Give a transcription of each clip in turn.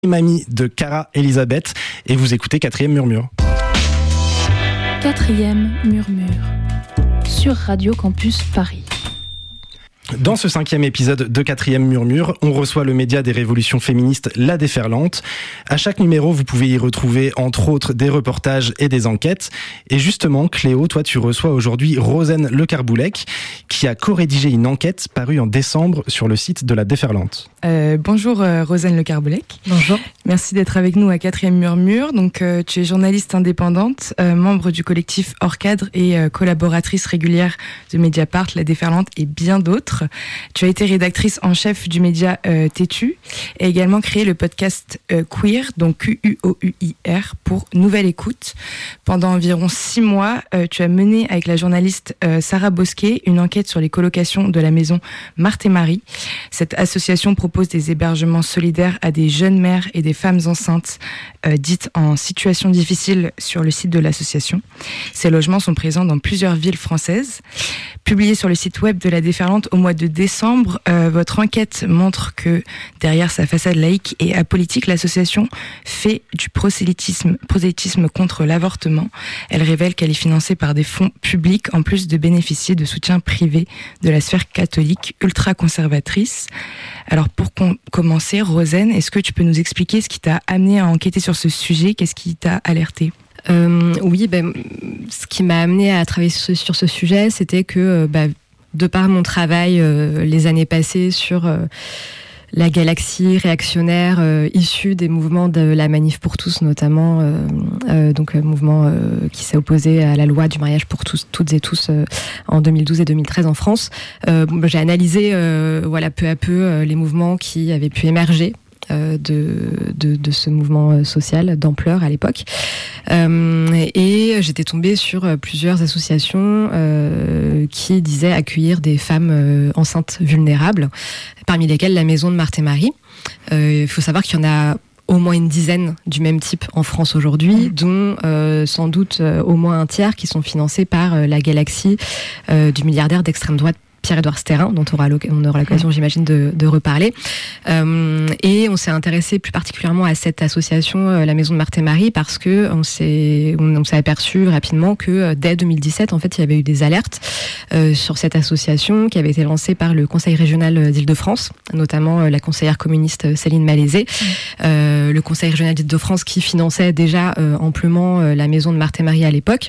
Mamie de Cara Elisabeth et vous écoutez Quatrième Murmure. Quatrième Murmure sur Radio Campus Paris. Dans ce 5e épisode de Quatrième Murmure, on reçoit le média des révolutions féministes La Déferlante. À chaque numéro, vous pouvez y retrouver entre autres des reportages et des enquêtes. Et justement, Cléo, toi tu reçois aujourd'hui Rosen Le Carboulec qui a co-rédigé une enquête parue en décembre sur le site de La Déferlante. Bonjour Rosen Le Carboulec. Bonjour. Merci d'être avec nous à Quatrième Murmure. Donc, tu es journaliste indépendante, membre du collectif Hors Cadre et collaboratrice régulière de Mediapart, La Déferlante et bien d'autres. Tu as été rédactrice en chef du média Tétu et également créé le podcast Queer, donc Quouir, pour Nouvelle Écoute. Pendant environ 6 mois, tu as mené avec la journaliste Sarah Bosquet une enquête sur les colocations de la maison Marthe et Marie. Cette association propose des hébergements solidaires à des jeunes mères et des femmes enceintes dites en situation difficile sur le site de l'association. Ces logements sont présents dans plusieurs villes françaises. Publié sur le site web de La Déferlante au mois de décembre, votre enquête montre que derrière sa façade laïque et apolitique, l'association fait du prosélytisme contre l'avortement. Elle révèle qu'elle est financée par des fonds publics en plus de bénéficier de soutien privé de la sphère catholique ultra-conservatrice. Alors pour commencer, Rosen, est-ce que tu peux nous expliquer ce qui t'a amené à enquêter sur ce sujet? Qu'est-ce qui t'a alerté? Oui, ce qui m'a amené à travailler sur ce sujet, c'était que de par mon travail les années passées sur la galaxie réactionnaire issue des mouvements de la Manif pour tous, notamment, donc mouvement qui s'est opposé à la loi du mariage pour tous, toutes et tous, en 2012 et 2013 en France. J'ai analysé peu à peu les mouvements qui avaient pu émerger de ce mouvement social d'ampleur à l'époque. Et j'étais tombée sur plusieurs associations qui disaient accueillir des femmes enceintes vulnérables, parmi lesquelles la maison de Marthe et Marie. Il faut savoir qu'il y en a au moins une dizaine du même type en France aujourd'hui, dont sans doute au moins un tiers qui sont financés par la galaxie du milliardaire d'extrême droite Pierre-Édouard Stérin, dont on aura l'occasion, j'imagine, de reparler. Et on s'est intéressé plus particulièrement à cette association, la Maison de Marthe et Marie, parce que on s'est aperçu rapidement que dès 2017, en fait, il y avait eu des alertes sur cette association qui avait été lancée par le Conseil régional d'Île-de-France, notamment la conseillère communiste Céline Malézé, le Conseil régional d'Île-de-France qui finançait déjà amplement la Maison de Marthe et Marie à l'époque.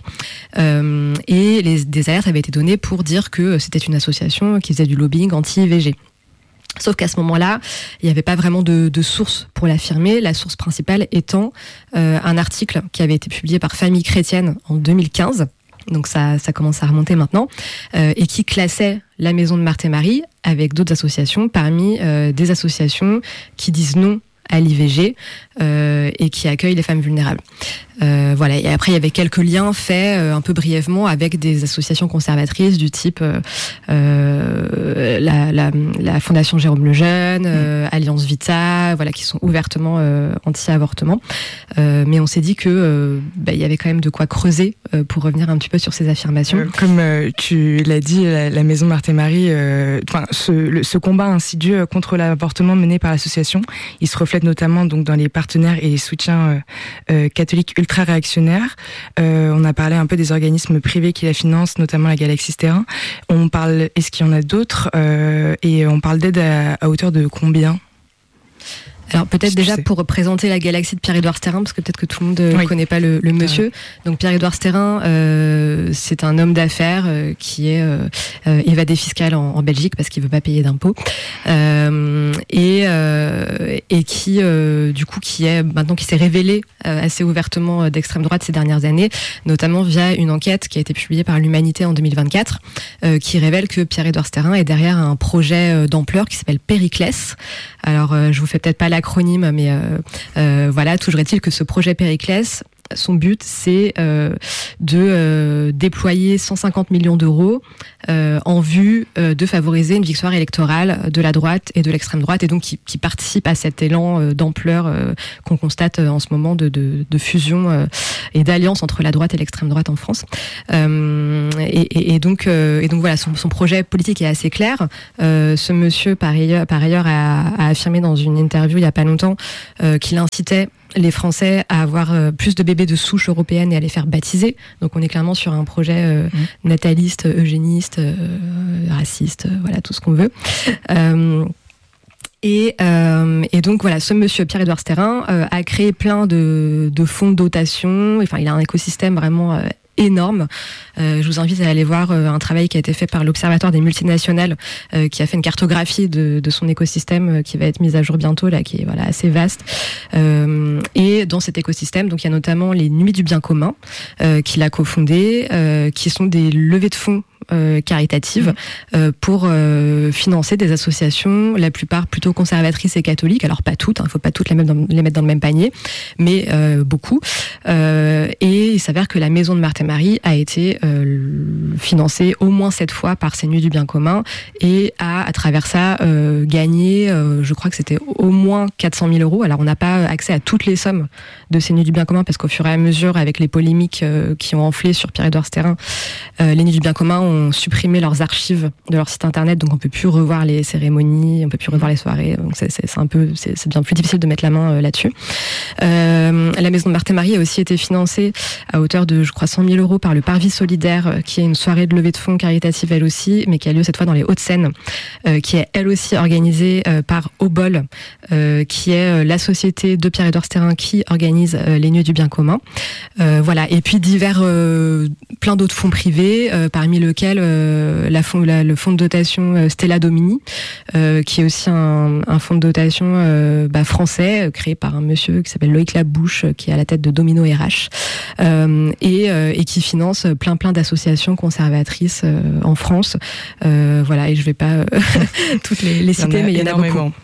Et des alertes avaient été données pour dire que c'était une association qui faisait du lobbying anti-IVG. Sauf qu'à ce moment-là, il n'y avait pas vraiment de source pour l'affirmer, la source principale étant un article qui avait été publié par Famille Chrétienne en 2015, donc ça commence à remonter maintenant, et qui classait la Maison de Marthe et Marie avec d'autres associations parmi des associations qui disent non à l'IVG et qui accueillent les femmes vulnérables. Et après il y avait quelques liens faits un peu brièvement avec des associations conservatrices du type la Fondation Jérôme Lejeune, Alliance Vita, qui sont ouvertement anti-avortement. Mais on s'est dit que il y avait quand même de quoi creuser pour revenir un petit peu sur ces affirmations. Comme tu l'as dit, la Maison Marthe et Marie, ce combat insidieux contre l'avortement mené par l'association, il se reflète notamment donc dans les partenaires et les soutiens catholiques ultra-réactionnaires. On a parlé un peu des organismes privés qui la financent, notamment la Galaxie Stérin. Est-ce qu'il y en a d'autres et on parle d'aide à hauteur de combien ? Alors peut-être déjà pour présenter la galaxie de Pierre-Édouard Stérin, parce que peut-être que tout le monde ne connaît pas le monsieur. Donc Pierre-Édouard Stérin, c'est un homme d'affaires qui est évadé fiscal en Belgique parce qu'il veut pas payer d'impôts, et qui du coup qui s'est révélé assez ouvertement d'extrême droite ces dernières années, notamment via une enquête qui a été publiée par l'Humanité en 2024, qui révèle que Pierre-Édouard Stérin est derrière un projet d'ampleur qui s'appelle Périclès. Alors je vous fais peut-être pas l'acronyme, mais toujours est-il que ce projet Périclès son but, c'est de déployer 150 millions d'euros en vue de favoriser une victoire électorale de la droite et de l'extrême droite, et donc qui participe à cet élan d'ampleur qu'on constate en ce moment de fusion et d'alliance entre la droite et l'extrême droite en France. Et donc voilà, son projet politique est assez clair. Ce monsieur, par ailleurs, a affirmé dans une interview il n'y a pas longtemps qu'il incitait les Français à avoir plus de bébés de souche européenne et à les faire baptiser. Donc on est clairement sur un projet nataliste, eugéniste, raciste, voilà, tout ce qu'on veut. Et donc voilà, ce monsieur Pierre-Édouard Stérin a créé plein de fonds de dotation. Enfin, il a un écosystème vraiment énorme. Je vous invite à aller voir un travail qui a été fait par l'Observatoire des multinationales, qui a fait une cartographie de son écosystème qui va être mise à jour bientôt, là, qui est voilà assez vaste. Et dans cet écosystème, donc il y a notamment les Nuits du bien commun qu'il a cofondé, qui sont des levées de fonds caritatives pour financer des associations, la plupart plutôt conservatrices et catholiques. Alors pas toutes, il ne faut pas toutes les mettre dans le même panier, mais beaucoup. Et il s'avère que la Maison de Marthe et Marie a été financée au moins 7 fois par ces Nuits du bien commun et a à travers ça gagné, je crois que c'était au moins 400 000 euros. Alors on n'a pas accès à toutes les sommes de ces Nuits du bien commun parce qu'au fur et à mesure, avec les polémiques qui ont enflé sur Pierre-Édouard Stérin, les Nuits du bien commun ont supprimé leurs archives de leur site internet, donc on peut plus revoir les cérémonies, on peut plus revoir les soirées, donc c'est bien plus difficile de mettre la main là-dessus. La Maison de Marthe et Marie a aussi été financée à hauteur de, je crois, 100 000 euros par le Parvis Solidaire, qui est une soirée de levée de fonds caritative elle aussi, mais qui a lieu cette fois dans les Hauts-de-Seine, qui est elle aussi organisée par Obol, qui est la société de Pierre-Édouard Stérin qui organise les Nuits du bien commun. Voilà, et puis plein d'autres fonds privés, parmi lesquels le fonds de dotation Stella Domini, qui est aussi un fonds de dotation français, créé par un monsieur qui s'appelle Loïc Labouche, qui est à la tête de Domino RH, et qui finance plein d'associations conservatrices en France. Voilà, et je vais pas toutes les citer, mais il y en a beaucoup.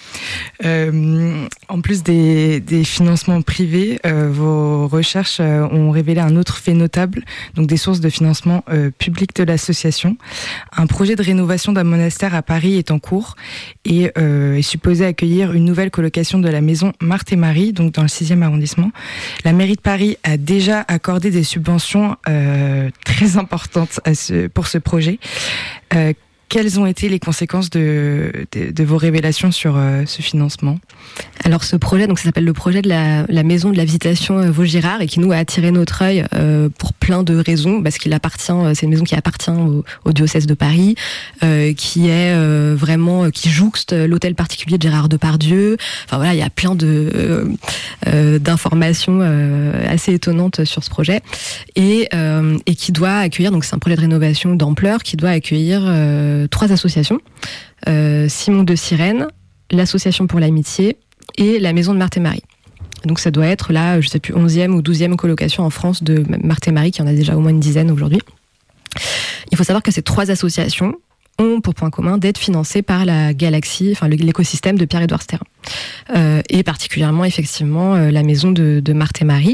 En plus des financements privés, vos recherches ont révélé un autre fait notable, donc des sources de financement public de l'association. Un projet de rénovation d'un monastère à Paris est en cours et est supposé accueillir une nouvelle colocation de la Maison Marthe et Marie, donc dans le 6e arrondissement. La mairie de Paris a déjà accordé des subventions très importantes pour ce projet. Quelles ont été les conséquences de vos révélations sur ce financement ? Alors ce projet, donc ça s'appelle le projet de la maison de la visitation Vaugirard, et qui nous a attiré notre œil pour plein de raisons, parce qu'il appartient, c'est une maison qui appartient au diocèse de Paris, qui est vraiment, qui jouxte l'hôtel particulier de Gérard Depardieu. Enfin voilà, il y a plein d'informations assez étonnantes sur ce projet, et qui doit accueillir, donc c'est un projet de rénovation d'ampleur qui doit accueillir 3 associations, Simon de Sirène, l'Association pour l'Amitié et la Maison de Marthe et Marie. Donc ça doit être là, je sais plus, 11e ou 12e colocation en France de Marthe et Marie, qui en a déjà au moins une dizaine aujourd'hui. Il faut savoir que ces 3 associations ont pour point commun d'être financées par la galaxie, enfin l'écosystème de Pierre-Édouard Stérin. Et particulièrement, effectivement, la Maison de Marthe et Marie.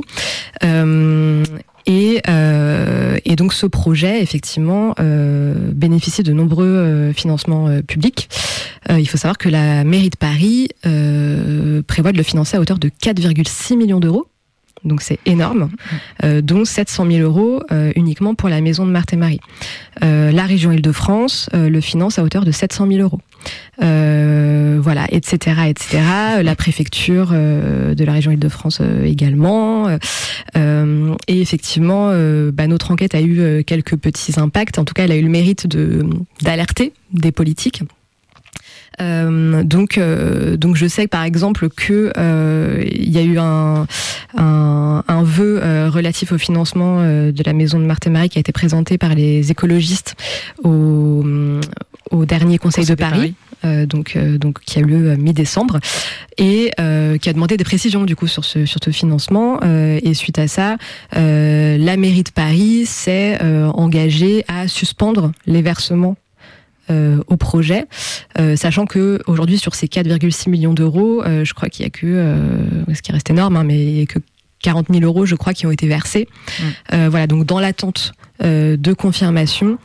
Et donc ce projet, effectivement, bénéficie de nombreux financements publics. Il faut savoir que la mairie de Paris prévoit de le financer à hauteur de 4,6 millions d'euros. Donc c'est énorme, dont 700 000 euros uniquement pour la Maison de Marthe et Marie. La région Île-de-France le finance à hauteur de 700 000 euros. Voilà, etc. La préfecture de la région Île-de-France également. Et effectivement, notre enquête a eu quelques petits impacts. En tout cas, elle a eu le mérite d'alerter des politiques. Donc je sais par exemple que il y a eu un vœu relatif au financement de la Maison de Marthe et Marie qui a été présenté par les écologistes au dernier Conseil de Paris. Donc qui a eu lieu mi-décembre, et qui a demandé des précisions du coup sur ce financement, et suite à ça, la mairie de Paris s'est engagée à suspendre les versements au projet, sachant que aujourd'hui sur ces 4,6 millions d'euros, je crois qu'il y a que ce qui reste énorme, mais il y a que 40 000 € je crois qui ont été versés. Voilà, donc dans l'attente de confirmation,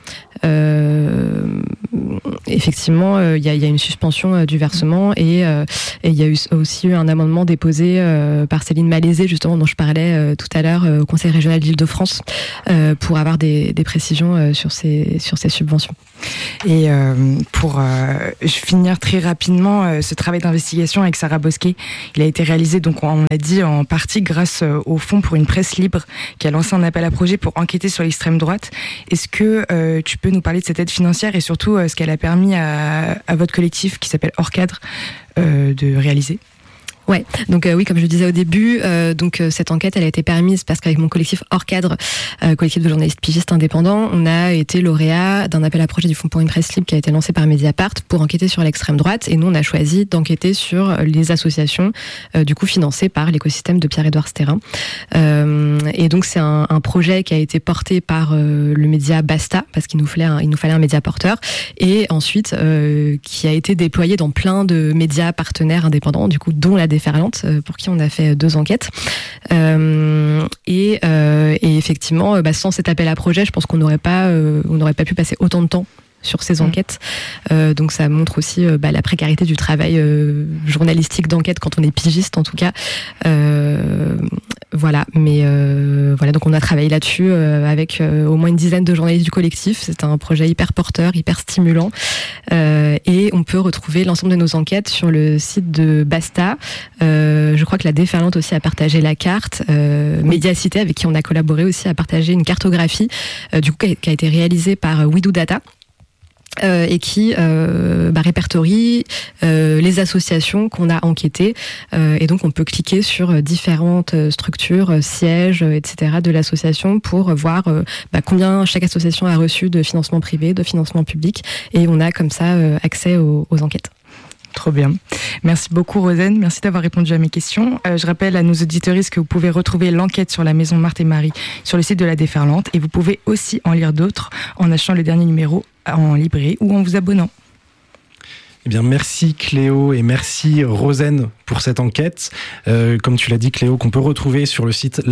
effectivement il y a une suspension du versement et il y a aussi eu un amendement déposé par Céline Malaisé, justement, dont je parlais tout à l'heure, au Conseil régional d'Île-de-France, pour avoir des précisions sur ces subventions. Et pour finir très rapidement, ce travail d'investigation avec Sarah Bosquet, il a été réalisé, donc on l'a dit, en partie grâce au Fonds pour une presse libre, qui a lancé un appel à projet pour enquêter sur l'extrême droite. Est-ce que tu peux nous parler de cette aide financière et surtout ce qu'elle a permis à votre collectif qui s'appelle Hors Cadre de réaliser ? Ouais, donc oui, comme je le disais au début, cette enquête, elle a été permise parce qu'avec mon collectif Hors Cadre, collectif de journalistes pigistes indépendants, on a été lauréat d'un appel à projet du Fonds pour une presse libre qui a été lancé par Mediapart pour enquêter sur l'extrême droite, et nous on a choisi d'enquêter sur les associations du coup financées par l'écosystème de Pierre-Édouard Stérin. Et donc c'est un projet qui a été porté par le média Basta, parce qu'il nous fallait un média porteur, et ensuite qui a été déployé dans plein de médias partenaires indépendants, du coup dont la Déferlante, pour qui on a fait 2 enquêtes. Et effectivement, sans cet appel à projet, je pense qu'on n'aurait pas pu passer autant de temps sur ces enquêtes. Donc ça montre aussi la précarité du travail journalistique d'enquête quand on est pigiste, en tout cas. Voilà, mais voilà, donc on a travaillé là-dessus avec au moins une dizaine de journalistes du collectif. C'est un projet hyper porteur, hyper stimulant, et on peut retrouver l'ensemble de nos enquêtes sur le site de Basta. Je crois que la Déferlante aussi a partagé la carte. Médiacité, avec qui on a collaboré aussi, a partagé une cartographie du coup qui a été réalisée par WeDo Data. Et qui répertorie les associations qu'on a enquêtées, et donc on peut cliquer sur différentes structures, sièges, etc. de l'association pour voir combien chaque association a reçu de financement privé, de financement public, et on a comme ça accès aux enquêtes. Trop bien. Merci beaucoup, Rosen. Merci d'avoir répondu à mes questions. Je rappelle à nos auditeuristes que vous pouvez retrouver l'enquête sur la maison Marthe et Marie sur le site de la Déferlante, et vous pouvez aussi en lire d'autres en achetant le dernier numéro en librairie ou en vous abonnant. Eh bien, merci Cléo et merci Rosen pour cette enquête. Comme tu l'as dit, Cléo, qu'on peut retrouver sur le site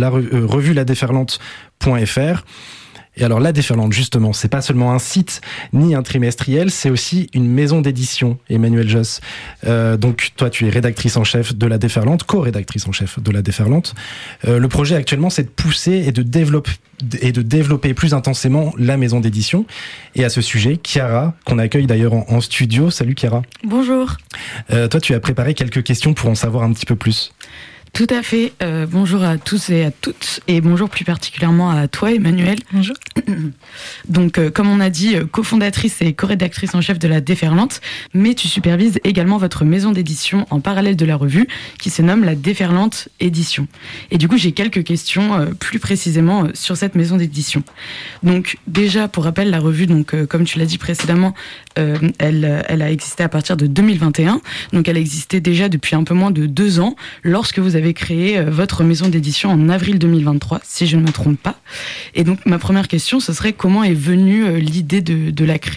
revue-ladeferlante.fr. Et alors, La Déferlante, justement, c'est pas seulement un site ni un trimestriel, c'est aussi une maison d'édition, Emmanuelle Josse. Donc, toi, tu es rédactrice en chef de La Déferlante, co-rédactrice en chef de La Déferlante. Le projet actuellement, c'est de pousser et de développer plus intensément la maison d'édition. Et à ce sujet, Chiara, qu'on accueille d'ailleurs en studio. Salut Chiara. Bonjour. Toi, tu as préparé quelques questions pour en savoir un petit peu plus. Tout à fait. Bonjour à tous et à toutes, et bonjour plus particulièrement à toi, Emmanuelle. Bonjour. Donc, comme on a dit, cofondatrice et co-rédactrice en chef de La Déferlante, mais tu supervises également votre maison d'édition en parallèle de la revue, qui se nomme La Déferlante Édition. Et du coup, j'ai quelques questions plus précisément sur cette maison d'édition. Donc, déjà, pour rappel, la revue, donc comme tu l'as dit précédemment, elle a existé à partir de 2021. Donc, elle existait déjà depuis un peu moins de 2 ans, lorsque vous avez créé votre maison d'édition en avril 2023, si je ne me trompe pas. Et donc, ma première question, ce serait comment est venue l'idée de la créer ?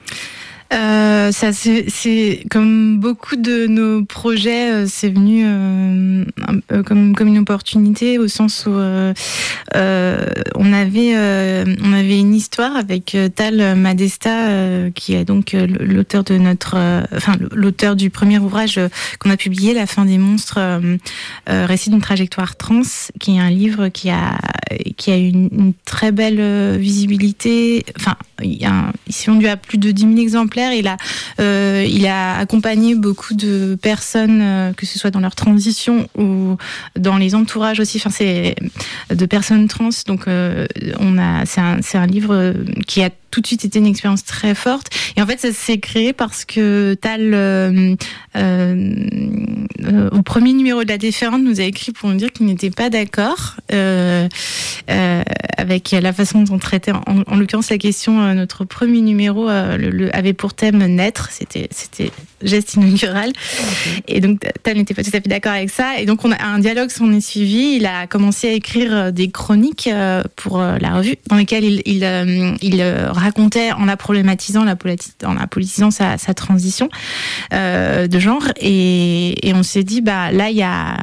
Ça c'est comme beaucoup de nos projets, c'est venu comme une opportunité, au sens où on avait une histoire avec Tal Madesta, qui est donc l'auteur de l'auteur du premier ouvrage qu'on a publié, La fin des monstres, récit d'une trajectoire trans, qui est un livre qui a une très belle visibilité. Enfin, il s'est vendu à plus de 10 000 exemplaires. Il a accompagné beaucoup de personnes, que ce soit dans leur transition ou dans les entourages aussi. Enfin, c'est de personnes trans. Donc, c'est un livre qui a tout de suite été une expérience très forte. Et en fait, ça s'est créé parce que Tal, au premier numéro de La Déferlante, nous a écrit pour nous dire qu'il n'était pas d'accord avec la façon dont on traitait, en l'occurrence, la question. Notre premier numéro avait pour thème naître, c'était geste inaugural. Okay. Et donc, Tal n'était pas tout à fait d'accord avec ça. Et donc, un dialogue s'en est suivi. Il a commencé à écrire des chroniques pour la revue, dans lesquelles il racontait, en la problématisant, en la politisant sa transition de genre. Et on s'est dit, là, il y a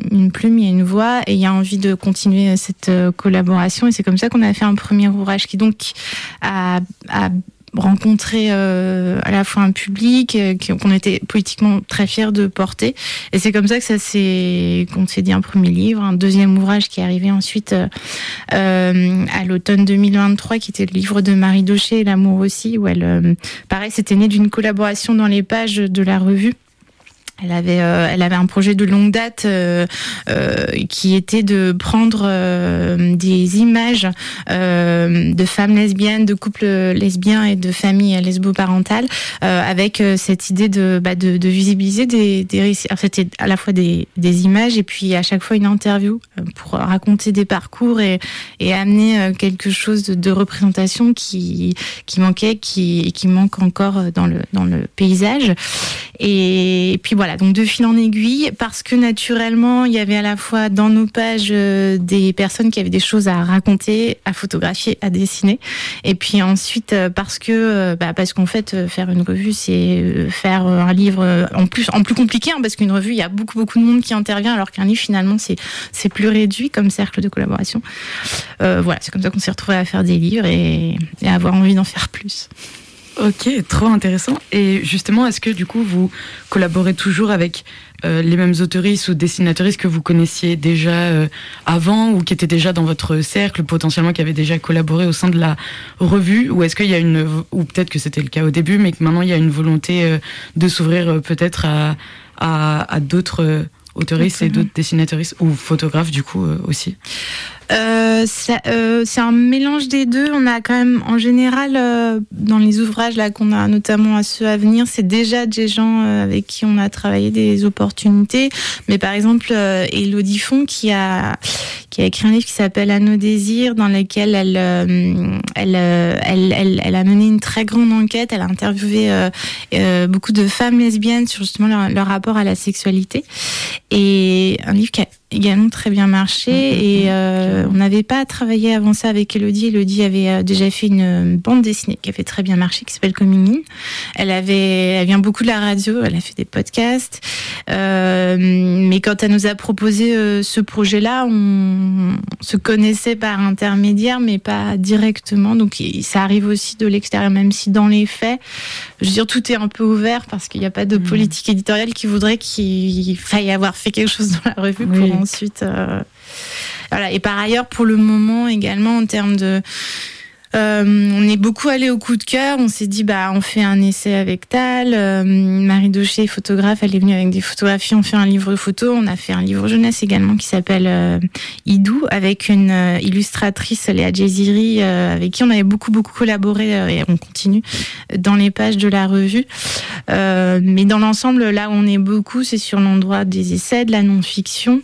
une plume, il y a une voix, et il y a envie de continuer cette collaboration. Et c'est comme ça qu'on a fait un premier ouvrage qui donc a rencontrer à la fois un public qu'on était politiquement très fiers de porter, et c'est comme ça que qu'on s'est dit un premier livre, un deuxième ouvrage qui est arrivé ensuite à l'automne 2023, qui était le livre de Marie Daucher, L'amour aussi, où pareil, c'était né d'une collaboration dans les pages de la revue. Elle avait un projet de longue date qui était de prendre des images de femmes lesbiennes, de couples lesbiens et de familles lesbo-parentales, avec cette idée de visibiliser des récits. Alors, c'était à la fois des images et puis à chaque fois une interview pour raconter des parcours et amener quelque chose de représentation qui manquait, qui manque encore dans le paysage. Et puis voilà, donc de fil en aiguille, parce que naturellement, il y avait à la fois dans nos pages des personnes qui avaient des choses à raconter, à photographier, à dessiner. Et puis ensuite, parce qu'en fait, faire une revue, c'est faire un livre en plus compliqué, parce qu'une revue, il y a beaucoup de monde qui intervient, alors qu'un livre, finalement, c'est plus réduit comme cercle de collaboration. Voilà, c'est comme ça qu'on s'est retrouvés à faire des livres et à avoir envie d'en faire plus. Ok, trop intéressant. Et justement, est-ce que du coup vous collaborez toujours avec les mêmes autoristes ou dessinateuristes que vous connaissiez déjà avant, ou qui étaient déjà dans votre cercle, potentiellement qui avaient déjà collaboré au sein de la revue, ou est-ce qu'il y a ou peut-être que c'était le cas au début, mais que maintenant il y a une volonté de s'ouvrir peut-être à d'autres autoristes et d'autres dessinateuristes ou photographes du coup aussi? C'est un mélange des deux. On a quand même, en général, dans les ouvrages là qu'on a, notamment à ceux à venir, c'est déjà des gens avec qui on a travaillé des opportunités. Mais par exemple, Élodie Font qui a écrit un livre qui s'appelle À nos désirs, dans lequel elle a mené une très grande enquête. Elle a interviewé beaucoup de femmes lesbiennes sur justement leur rapport à la sexualité. Et un livre qui a également très bien marché. Et on n'avait pas travaillé avant ça avec Élodie. Élodie avait déjà fait une bande dessinée qui avait très bien marché, qui s'appelle Coming In. Elle vient beaucoup de la radio, elle a fait des podcasts. Mais quand elle nous a proposé ce projet-là, on se connaissait par intermédiaire, mais pas directement. Donc ça arrive aussi de l'extérieur, même si dans les faits, je veux dire, tout est un peu ouvert parce qu'il n'y a pas de politique éditoriale qui voudrait qu'il faille avoir fait quelque chose dans la revue pour ensuite... Voilà. Et par ailleurs, pour le moment également, en termes de... on est beaucoup allé au coup de cœur. On s'est dit, on fait un essai avec Tal. Marie Daucher, photographe, elle est venue avec des photographies. On fait un livre photo. On a fait un livre jeunesse également qui s'appelle Idou, avec une illustratrice, Léa Djeziri, avec qui on avait beaucoup collaboré et on continue dans les pages de la revue. Mais dans l'ensemble, là où on est beaucoup, c'est sur l'endroit des essais, de la non-fiction,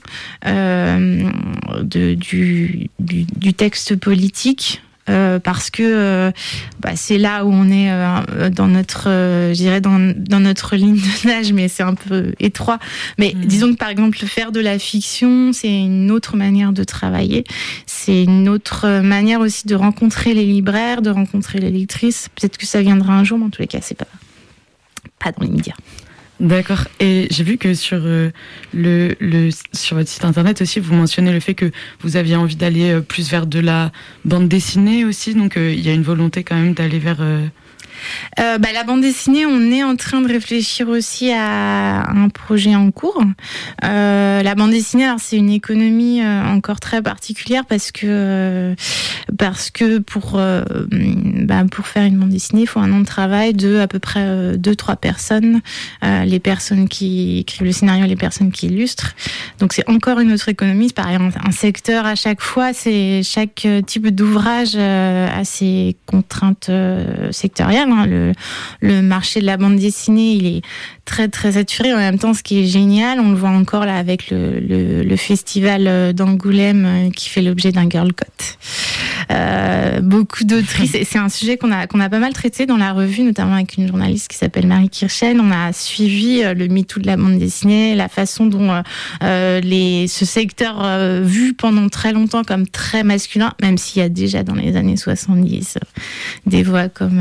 du texte politique. Parce que c'est là où on est dans notre je dirais dans notre ligne de nage, mais c'est un peu étroit. Mais disons que par exemple faire de la fiction, c'est une autre manière de travailler, c'est une autre manière aussi de rencontrer les libraires, de rencontrer les lectrices. Peut-être que ça viendra un jour, mais en tous les cas c'est pas dans l'immédiat. D'accord. Et j'ai vu que sur sur votre site internet aussi, vous mentionnez le fait que vous aviez envie d'aller plus vers de la bande dessinée aussi. Donc il y a une volonté quand même d'aller vers... La bande dessinée, on est en train de réfléchir aussi à un projet en cours. La bande dessinée, alors c'est une économie encore très particulière parce que pour faire une bande dessinée, il faut un an de travail de à peu près 2-3 personnes, les personnes qui écrivent le scénario, les personnes qui illustrent. Donc c'est encore une autre économie. C'est pareil, un secteur à chaque fois. C'est chaque type d'ouvrage a ses contraintes sectorielles. Le marché de la bande dessinée, il est très très saturé. En même temps, ce qui est génial, on le voit encore là avec le festival d'Angoulême qui fait l'objet d'un Girl Cut. beaucoup d'autrices. Et c'est un sujet qu'on a pas mal traité dans la revue, notamment avec une journaliste qui s'appelle Marie Kirchen. On a suivi le MeToo de la bande dessinée, la façon dont ce secteur vu pendant très longtemps comme très masculin, même s'il y a déjà dans les années 70 des voix comme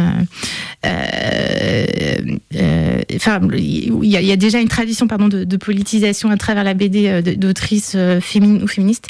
il y a déjà une tradition de politisation à travers la BD d'autrices féminines ou féministes.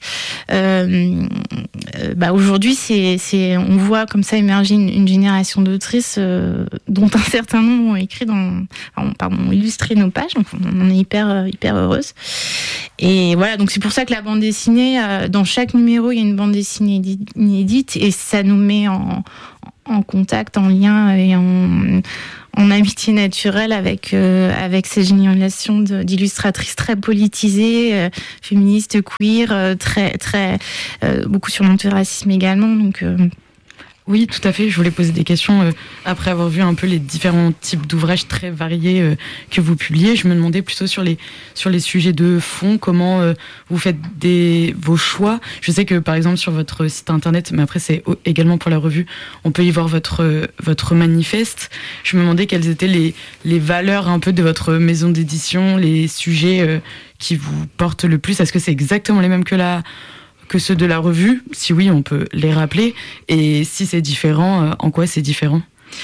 Aujourd'hui, on voit comme ça émerger une génération d'autrices dont un certain nombre ont écrit ont illustré nos pages. Donc on en est hyper heureuse. Et voilà, donc c'est pour ça que la bande dessinée, dans chaque numéro, il y a une bande dessinée inédite et ça nous met en contact, en lien et en amitié naturelle avec ces générations d'illustratrices très politisées, féministes, queer, très beaucoup sur l'antiracisme également. Donc oui, tout à fait. Je voulais poser des questions après avoir vu un peu les différents types d'ouvrages très variés que vous publiez. Je me demandais plutôt sur les sujets de fond, comment vous faites vos choix. Je sais que par exemple sur votre site internet, mais après c'est également pour la revue, on peut y voir votre manifeste. Je me demandais quelles étaient les valeurs un peu de votre maison d'édition, les sujets qui vous portent le plus. Est-ce que c'est exactement les mêmes que ceux de la revue? Si oui, on peut les rappeler. Et si c'est différent, en quoi c'est différent?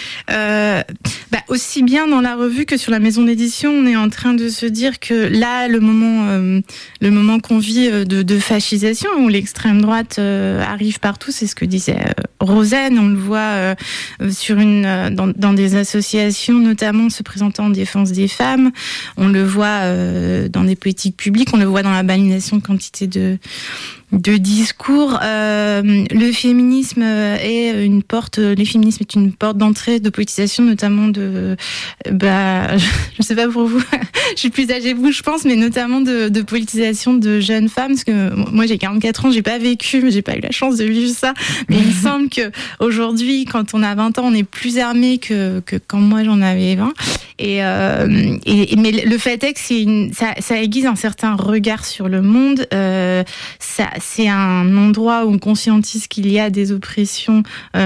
Aussi bien dans la revue que sur la maison d'édition, on est en train de se dire que là, le moment qu'on vit de fascisation, où l'extrême droite arrive partout, c'est ce que disait Rosen. On le voit dans des associations, notamment se présentant en défense des femmes. On le voit dans des politiques publiques. On le voit dans la balisation de quantité de discours. Le féminisme est une porte d'entrée de politisation, notamment je sais pas pour vous, je suis plus âgée que vous, je pense, mais notamment de politisation de jeunes femmes, parce que moi j'ai 44 ans, j'ai pas eu la chance de vivre ça, mais il me semble que aujourd'hui, quand on a 20 ans, on est plus armé que quand moi j'en avais 20. Mais le fait est que ça aiguise un certain regard sur le monde. C'est un endroit où on conscientise qu'il y a des oppressions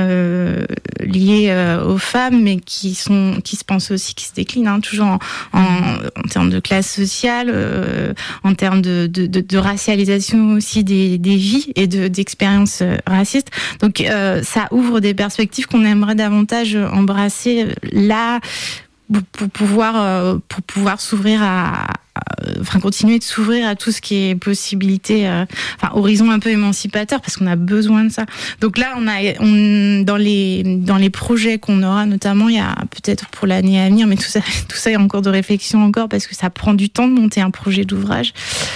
liées aux femmes, mais qui se pensent aussi, qui se déclinent toujours en termes de classe sociale, en termes de racialisation aussi des vies et d'expériences racistes. Donc ça ouvre des perspectives qu'on aimerait davantage embrasser là, pour pouvoir s'ouvrir continuer de s'ouvrir à tout ce qui est possibilité, horizon un peu émancipateur, parce qu'on a besoin de ça. Donc là, dans les projets qu'on aura, notamment, il y a peut-être pour l'année à venir, mais tout ça est en cours de réflexion encore, parce que ça prend du temps de monter un projet d'ouvrage,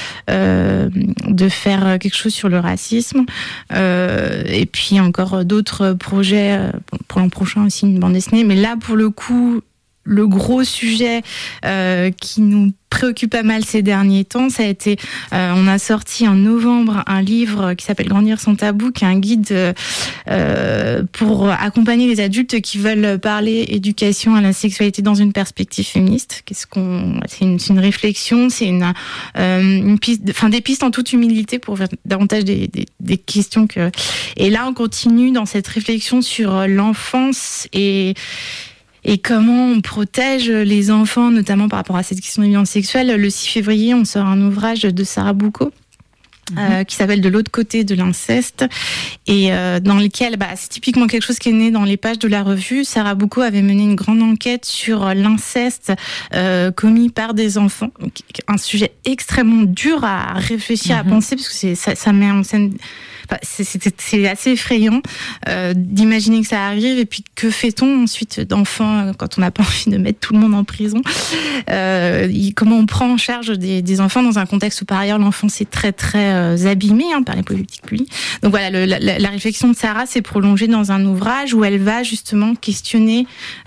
de faire quelque chose sur le racisme, et puis encore d'autres projets pour l'an prochain aussi, une bande dessinée. Mais là, pour le coup, le gros sujet qui nous préoccupe pas mal ces derniers temps, ça a été, on a sorti en novembre un livre qui s'appelle Grandir sans tabou, qui est un guide pour accompagner les adultes qui veulent parler éducation à la sexualité dans une perspective féministe. C'est une réflexion, c'est une piste, des pistes en toute humilité pour faire davantage des questions et là on continue dans cette réflexion sur l'enfance et comment on protège les enfants, notamment par rapport à cette question de violence sexuelle. Le 6 février, on sort un ouvrage de Sarah Boucaud, qui s'appelle De l'autre côté de l'inceste, et dans lequel c'est typiquement quelque chose qui est né dans les pages de la revue. Sarah Boucaud avait mené une grande enquête sur l'inceste commis par des enfants, donc, un sujet extrêmement dur à réfléchir, à penser, parce que ça met en scène... c'est assez effrayant d'imaginer que ça arrive, et puis que fait-on ensuite d'enfants quand on n'a pas envie de mettre tout le monde en prison, comment on prend en charge des enfants dans un contexte où par ailleurs l'enfance est très très abîmée par les politiques publiques. Donc voilà, la réflexion de Sarah s'est prolongée dans un ouvrage où elle va justement questionner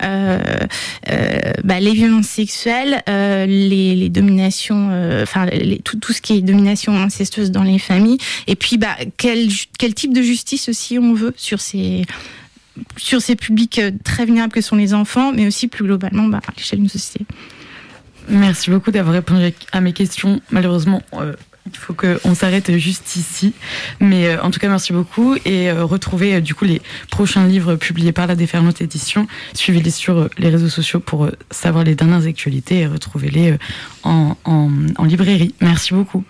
les violences sexuelles, les dominations, tout ce qui est domination incestueuse dans les familles, et puis quel type de justice aussi on veut sur ces publics très vulnérables que sont les enfants, mais aussi plus globalement à l'échelle d'une société. Merci beaucoup d'avoir répondu à mes questions. Malheureusement, on Il faut qu'on s'arrête juste ici. Mais en tout cas, merci beaucoup. Et retrouvez du coup les prochains livres publiés par la Déferlante Édition. Suivez-les sur les réseaux sociaux pour savoir les dernières actualités et retrouvez-les en librairie. Merci beaucoup.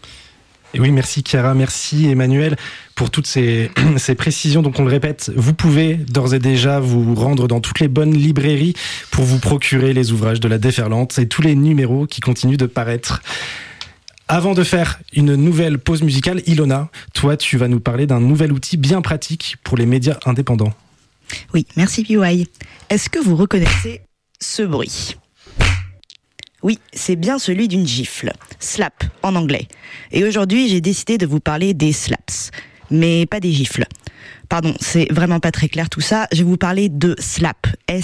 Et oui, merci Chiara, merci Emmanuel pour toutes ces précisions. Donc on le répète, vous pouvez d'ores et déjà vous rendre dans toutes les bonnes librairies pour vous procurer les ouvrages de la Déferlante et tous les numéros qui continuent de paraître. Avant de faire une nouvelle pause musicale, Ilona, toi tu vas nous parler d'un nouvel outil bien pratique pour les médias indépendants. Oui, merci PY. Est-ce que vous reconnaissez ce bruit ? Oui, c'est bien celui d'une gifle. Slap, en anglais. Et aujourd'hui, j'ai décidé de vous parler des slaps. Mais pas des gifles. Pardon, c'est vraiment pas très clair tout ça. Je vais vous parler de SLAPP.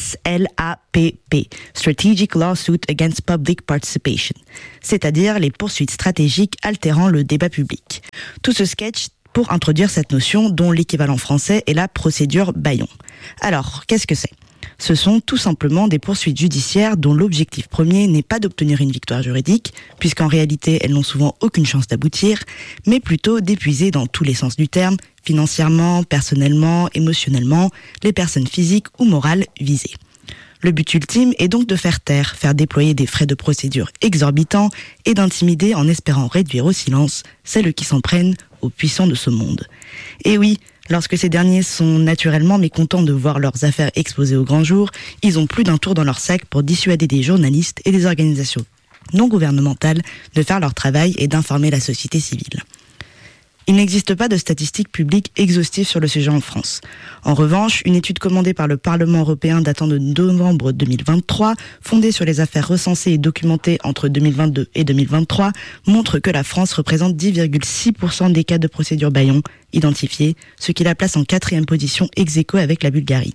S-L-A-P-P. Strategic Lawsuit Against Public Participation. C'est-à-dire les poursuites stratégiques altérant le débat public. Tout ce sketch pour introduire cette notion dont l'équivalent français est la procédure Bayon. Alors, qu'est-ce que c'est ? Ce sont tout simplement des poursuites judiciaires dont l'objectif premier n'est pas d'obtenir une victoire juridique, puisqu'en réalité elles n'ont souvent aucune chance d'aboutir, mais plutôt d'épuiser dans tous les sens du terme, financièrement, personnellement, émotionnellement, les personnes physiques ou morales visées. Le but ultime est donc de faire taire, faire déployer des frais de procédure exorbitants et d'intimider en espérant réduire au silence celles qui s'en prennent aux puissants de ce monde. Et oui, lorsque ces derniers sont naturellement mécontents de voir leurs affaires exposées au grand jour, ils ont plus d'un tour dans leur sac pour dissuader des journalistes et des organisations non gouvernementales de faire leur travail et d'informer la société civile. Il n'existe pas de statistiques publiques exhaustives sur le sujet en France. En revanche, une étude commandée par le Parlement européen datant de novembre 2023, fondée sur les affaires recensées et documentées entre 2022 et 2023, montre que la France représente 10,6% des cas de procédure Bayon identifiés, ce qui la place en 4e position ex aequo avec la Bulgarie.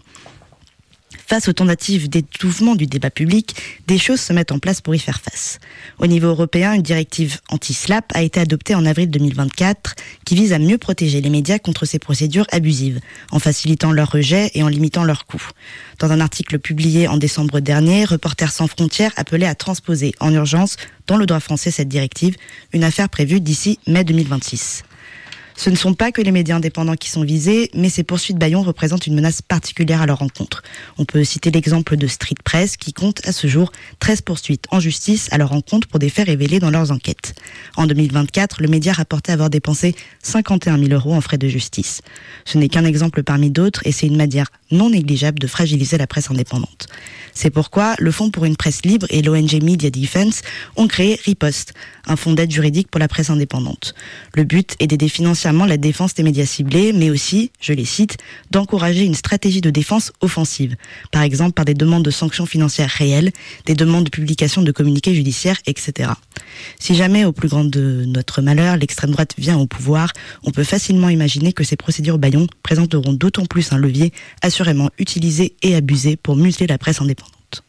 Face aux tentatives d'étouffement du débat public, des choses se mettent en place pour y faire face. Au niveau européen, une directive anti-SLAPP a été adoptée en avril 2024 qui vise à mieux protéger les médias contre ces procédures abusives, en facilitant leur rejet et en limitant leurs coûts. Dans un article publié en décembre dernier, Reporters sans frontières appelait à transposer en urgence dans le droit français cette directive, une affaire prévue d'ici mai 2026. Ce ne sont pas que les médias indépendants qui sont visés, mais ces poursuites Bayon représentent une menace particulière à leur encontre. On peut citer l'exemple de Street Press qui compte à ce jour 13 poursuites en justice à leur encontre pour des faits révélés dans leurs enquêtes. En 2024, le média rapportait avoir dépensé 51 000 € en frais de justice. Ce n'est qu'un exemple parmi d'autres et c'est une manière non négligeable de fragiliser la presse indépendante. C'est pourquoi le Fonds pour une presse libre et l'ONG Media Defense ont créé Riposte, un fonds d'aide juridique pour la presse indépendante. Le but est d'aider financièrement la défense des médias ciblés, mais aussi, je les cite, d'encourager une stratégie de défense offensive, par exemple par des demandes de sanctions financières réelles, des demandes de publication de communiqués judiciaires, etc. Si jamais, au plus grand de notre malheur, l'extrême droite vient au pouvoir, on peut facilement imaginer que ces procédures Bayon présenteront d'autant plus un levier assurément utilisé et abusé pour museler la presse indépendante.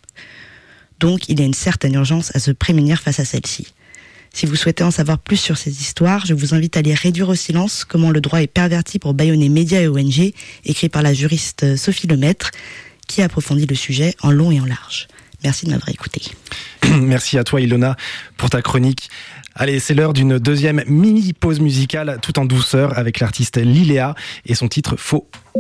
Donc, il y a une certaine urgence à se prémunir face à celle-ci. Si vous souhaitez en savoir plus sur ces histoires, je vous invite à lire Réduire au silence, comment le droit est perverti pour bâillonner médias et ONG, écrit par la juriste Sophie Lemaître, qui approfondit le sujet en long et en large. Merci de m'avoir écouté. Merci à toi Ilona pour ta chronique. Allez, c'est l'heure d'une deuxième mini-pause musicale tout en douceur avec l'artiste Liléa et son titre Faux.